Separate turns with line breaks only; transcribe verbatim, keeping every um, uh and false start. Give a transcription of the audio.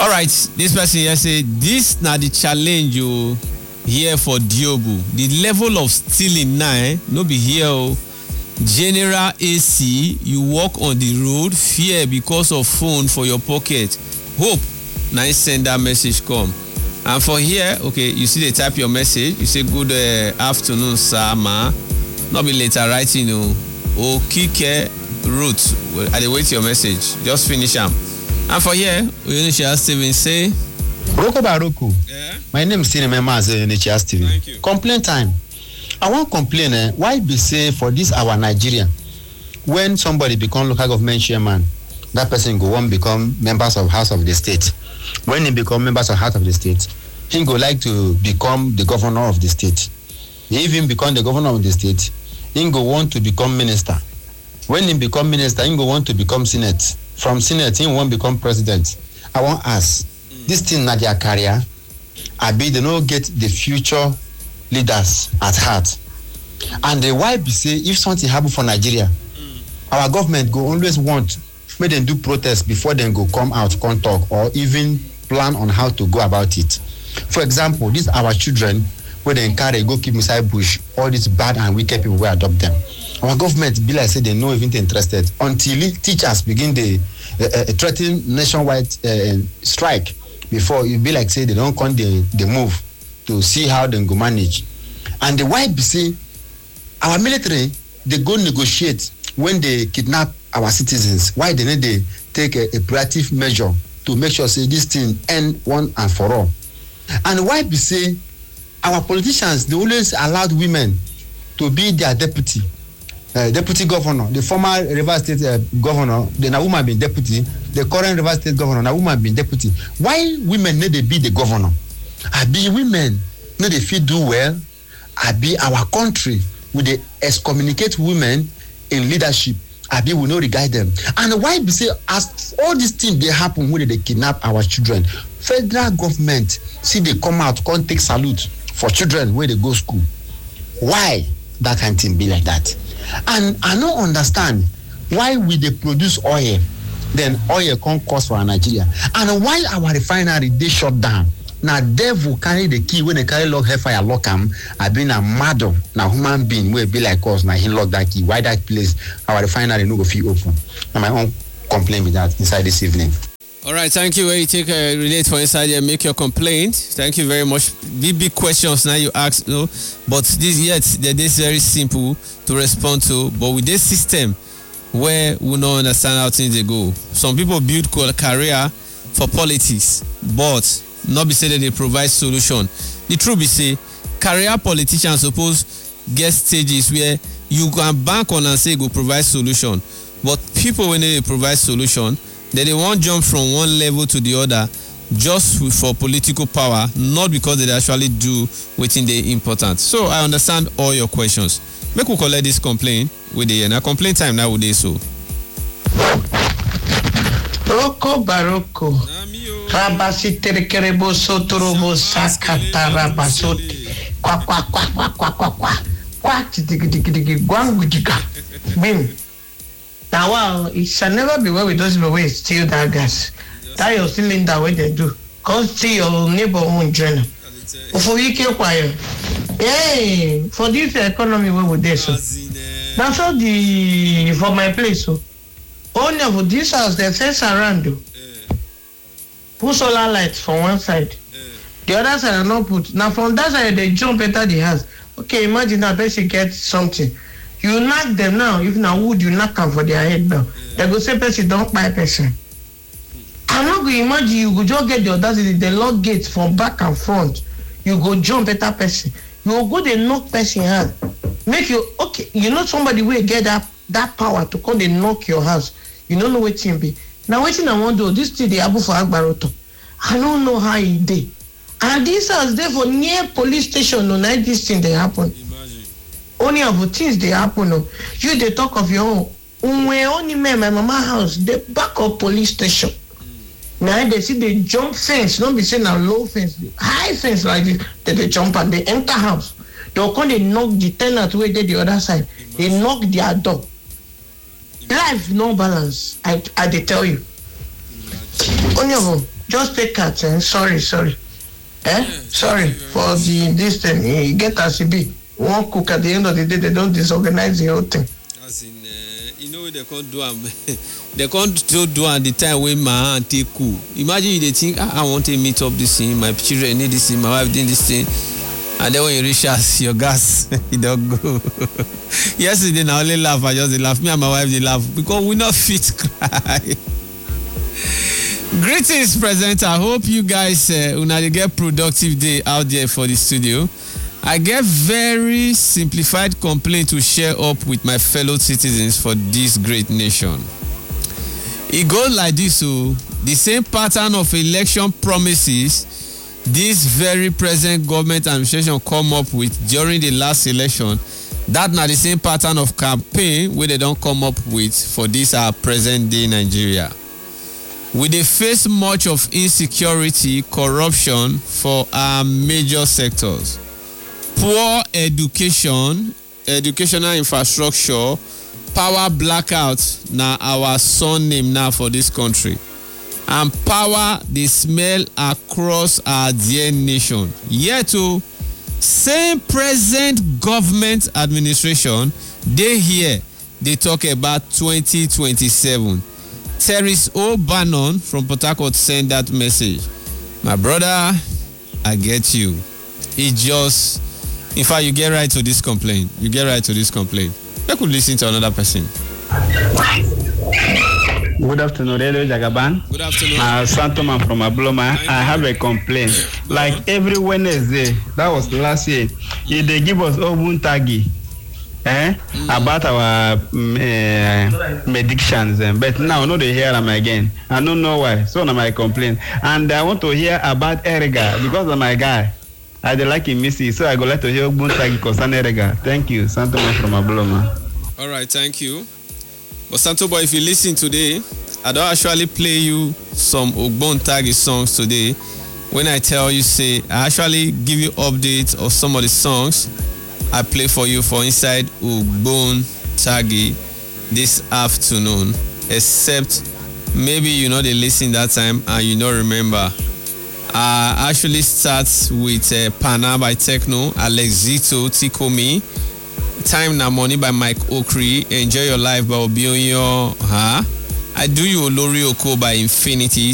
All right, this person here say this na the challenge you here for Diobu. The level of stealing now, eh, no be here. Oh. General A C, you walk on the road, fear because of phone for your pocket. Hope, now send that message come. And for here, okay, you see they type your message. You say good uh, afternoon, sir, ma. Not be later writing, you know. Okike route. I dey wait your message. Just finish them. And for here, Oyonichia Steven say,
Roko Baroko.
Yeah?
My name is Sinema as Oyonichia Steven.
Thank you.
Complaint time. I won't complain. Eh, why be say for this our Nigeria, when somebody become local government chairman, that person go on become members of House of the State. When he become members of House of the State, he go like to become the governor of the state. He even become the governor of the state, he go want to become minister. When he become minister, he go want to become senate. From senate, he won't become president. I want ask, mm. this thing not their career. I be they don't get the future leaders at heart. And the why be say if something happen for Nigeria, mm. our government go always want make them do protest before they go come out, come talk, or even plan on how to go about it. For example, these our children where they carry go keep inside bush, all these bad and wicked people will adopt them. Our government be like say they no even interested until teachers begin the uh, uh, threaten nationwide uh, strike before you be like say they don't come the the move to see how they go manage. And the why be say our military they go negotiate when they kidnap our citizens. Why they need to take a, a proactive measure to make sure say this thing end one and for all. And why be say our politicians they always allowed women to be their deputy. Uh, deputy governor, the former Rivers State uh, governor, the na woman being deputy, the current Rivers State governor, na woman being deputy. Why women need to be the governor? I be women need to feel do well. I be our country with the excommunicate women in leadership. I be we no regard them. And why be say as all these things they happen when they kidnap our children, federal government see they come out, come take salute for children where they go school. Why that kind of thing be like that? And I don't understand why we they produce oil, then oil can't cost for Nigeria. And why our refinery they shut down? Now devil carry the key when they carry lock hellfire lock him. I been a madam, now human being will be like us. Now he lock that key. Why that place our refinery no go feel open? And my own complaint with that inside this evening.
All right, thank you. Where you take a relate for inside here, make your complaint. Thank you very much. Big big questions now you ask, no, but this yet they're this very simple to respond to. But with this system where we don't understand how things they go, some people build career for politics, but not be say that they provide solution. The truth be say, career politicians suppose get stages where you can bank on and say go provide solution, but people when they provide solution. Then they won't jump from one level to the other just for political power, not because they actually do within the important. So I understand all your questions. Make we collect this complaint with the now complaint time nowadays. So
Roko Baroko Rabasi Terekerebo Sotorobo Sakata Rabasoti Kwa kwa kwa kwa kwa kwa kwa Kwa titigidigi Gwangujika Bim. Now, well, it shall never be well with those people who steal that gas. That your cylinder what they do. Come steal your neighbor own journal. For you keep quiet. Hey, for this economy, where would they so? That's all the for my place. So, only of this house, they fence around you. Put solar lights from one side. The other side are not put. Now, from that side, they jump enter the house. Okay, imagine that person gets something. You knock them now. If now wood, you knock them for their head now. They go say person don't buy person. I'm not going to imagine you go just get the audacity. The lock gates from back and front. You go jump at that person. You go go they knock person hand. Make you okay. You know somebody will get that that power to come they knock your house. You don't know what thing be. Now waiting I want to do this thing they happen for Agbaroto. I don't know how it did. And this house there for near police station. No night this thing they happen. Only of the things they happen. No. You they talk of your own. When only me, my mama house, the back of police station. Mm. Now they see they jump fence, don't be saying a low fence, high fence like this, that they jump and they enter house. They'll come, they knock the tenant way they the other side. Imagine. They knock their door. Imagine. Life no balance. I I they tell you. Imagine. Only of them. just take out. Eh? Sorry, sorry. Eh? Sorry for the this thing. You get as it be. One cook at the end of the day, they don't disorganize the whole thing.
As in, uh, you know, they can't do am. They can't still do at the time when my aunt take cool. Imagine they think, ah, I want to meet up this thing. My children need this thing. My wife need this thing. And then when you reach us, your gas, you don't go. Yesterday, I only laugh. I just laugh. Me and my wife, they laugh because we not fit cry. Greetings, presenter. I hope you guys uh, una get productive day out there for the studio. I get very simplified complaint to share up with my fellow citizens for this great nation. It goes like this, so the same pattern of election promises this very present government administration come up with during the last election, that na the same pattern of campaign where they don't come up with for this our present day Nigeria. We dey face much of insecurity, corruption for our major sectors. Poor education, educational infrastructure, power blackout na our surname now for this country. And power dey smell across our dear nation. Yet o, same present government administration dey here dey talk about twenty twenty-seven. Terris O'Bannon from Port Harcourt sent that message. My brother, I get you. It just, in fact, you get right to this complaint. You get right to this complaint. I could listen to another person.
Good afternoon, Radio Jagaban.
Good afternoon.
Uh, Santoman from Abloma. I have a complaint. Like every Wednesday, that was last year, they give us Obun Tagi. Eh? Mm. About our um, uh, medictions, uh, but now no they hear them again. I don't know why. So now my complaint, and I want to hear about Erega because of my guy. I don't like him missy, so I go like to hear Buntagi concern Erega. Thank you, Santo Boy from Abloma.
All right, thank you. But Santo Boy, if you listen today, I don't actually play you some Ogbontagi songs today. When I tell you, say I actually give you updates of some of the songs I play for you for inside Ogbontagi this afternoon, except maybe you know they listen that time and you don't remember. I actually start with uh, Pana by Techno, Alexito Tikomi, Time Na Money by Mike Okri, Enjoy Your Life by Obionyo Ha. I Do You Olori Oko by Infinity,